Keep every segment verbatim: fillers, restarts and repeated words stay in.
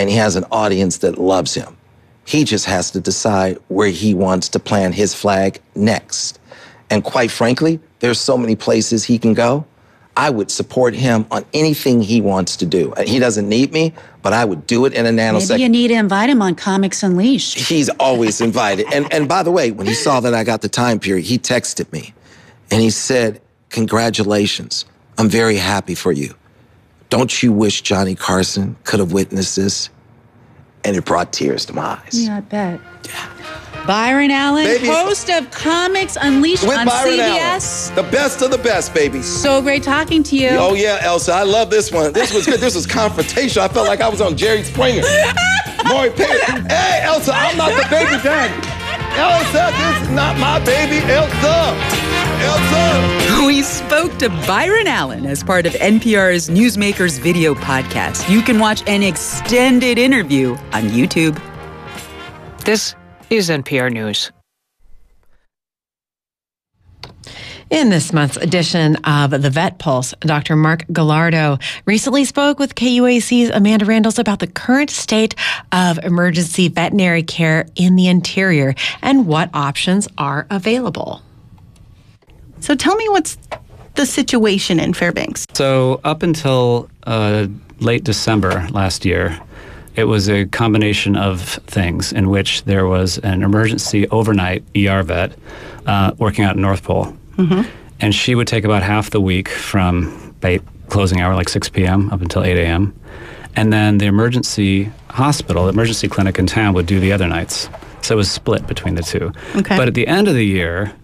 and he has an audience that loves him. He just has to decide where he wants to plant his flag next. And quite frankly, there's so many places he can go. I would support him on anything he wants to do. He doesn't need me, but I would do it in a nanosecond. Maybe you need to invite him on Comics Unleashed. He's always invited. And, and by the way, when he saw that I got the time period, he texted me and he said, congratulations. I'm very happy for you. Don't you wish Johnny Carson could have witnessed this? And it brought tears to my eyes. Yeah, I bet. Yeah. Byron Allen, baby, host of Comics Unleashed on Byron C B S. Allen, the best of the best, baby. So great talking to you. Oh, yeah, Elsa. I love this one. This was good. This was confrontational. I felt like I was on Jerry Springer. Maury Perry. Hey, Elsa, I'm not the baby daddy. Elsa, this is not my baby. Elsa. Elsa. We spoke to Byron Allen as part of N P R's Newsmakers video podcast. You can watch an extended interview on YouTube. This is N P R News. In this month's edition of The Vet Pulse, Doctor Mark Gallardo recently spoke with K U A C's Amanda Randles about the current state of emergency veterinary care in the interior and what options are available. So tell me what's the situation in Fairbanks. So up until uh, late December last year, it was a combination of things in which there was an emergency overnight E R vet uh, working out in North Pole. Mm-hmm. And she would take about half the week from eight, closing hour, like six p.m. up until eight a.m. And then the emergency hospital, the emergency clinic in town would do the other nights. So it was split between the two. Okay. But at the end of the year,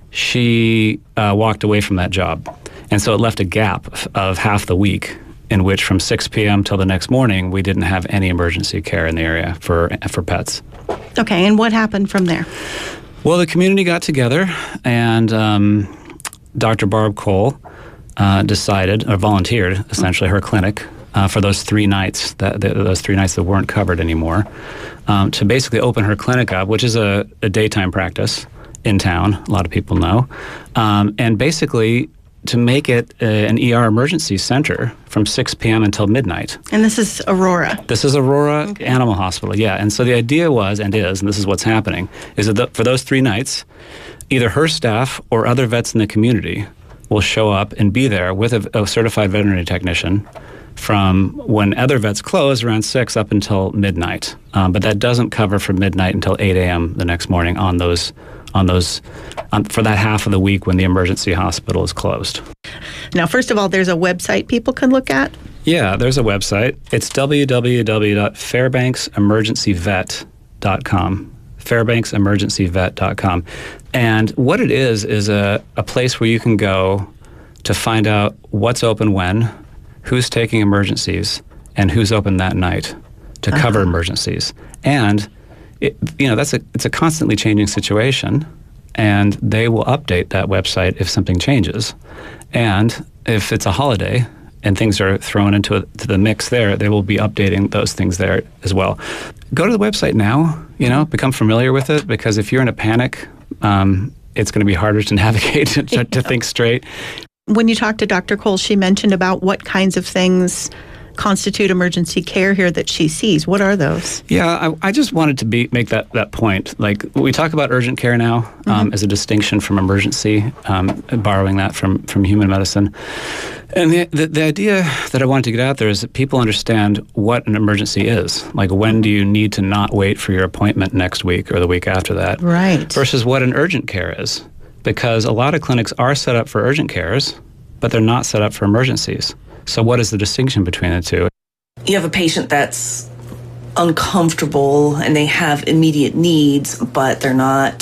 she uh, walked away from that job. And so it left a gap of half the week in which from six p.m. till the next morning, we didn't have any emergency care in the area for for pets. Okay, and what happened from there? Well, the community got together, and um, Doctor Barb Cole uh, decided, or volunteered, essentially, her clinic uh, for those three nights, that, that those three nights that weren't covered anymore, um, to basically open her clinic up, which is a, a daytime practice in town, a lot of people know, um, and basically to make it uh, an E R emergency center from six p.m. until midnight. And this is Aurora. This is Aurora okay. Animal Hospital, yeah. And so the idea was, and is, and this is what's happening, is that the, for those three nights, either her staff or other vets in the community will show up and be there with a, a certified veterinary technician from when other vets close around six up until midnight. Um, but that doesn't cover from midnight until eight a.m. the next morning on those on those um, for that half of the week when the emergency hospital is closed. Now, first of all, there's a website people can look at? Yeah, there's a website. It's w w w dot fairbanks emergency vet dot com. fairbanks emergency vet dot com. And what it is is a, a place where you can go to find out what's open when, who's taking emergencies, and who's open that night to uh-huh. cover emergencies. And It, you know, that's a it's a constantly changing situation, and they will update that website if something changes. And if it's a holiday and things are thrown into a, to the mix there, they will be updating those things there as well. Go to the website now, you know, become familiar with it, because if you're in a panic, um, it's going to be harder to navigate, to, to think straight. When you talked to Doctor Cole, she mentioned about what kinds of things constitute emergency care here that she sees. What are those? Yeah, I, I just wanted to be make that, that point. Like, we talk about urgent care now um, mm-hmm. as a distinction from emergency, um, borrowing that from, from human medicine. And the, the the idea that I wanted to get out there is that people understand what an emergency is. Like, when do you need to not wait for your appointment next week or the week after that? Right. Versus what an urgent care is. Because a lot of clinics are set up for urgent cares, but they're not set up for emergencies. So what is the distinction between the two? You have a patient that's uncomfortable and they have immediate needs, but they're not,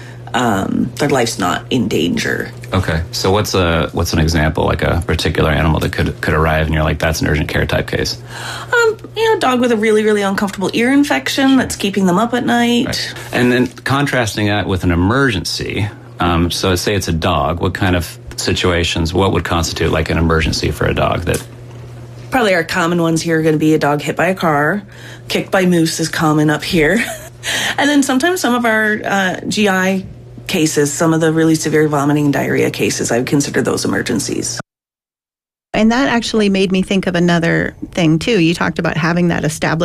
um, their life's not in danger. Okay. So what's a what's an example, like a particular animal that could could arrive and you're like, that's an urgent care type case? Um, you know, a dog with a really, really uncomfortable ear infection that's keeping them up at night. Right. And then contrasting that with an emergency, um, so say it's a dog, what kind of situations, what would constitute like an emergency for a dog? That probably our common ones here are going to be a dog hit by a car, kicked by moose is common up here. And then sometimes some of our uh, G I cases, some of the really severe vomiting and diarrhea cases, I would consider those emergencies. And that actually made me think of another thing too. You talked about having that established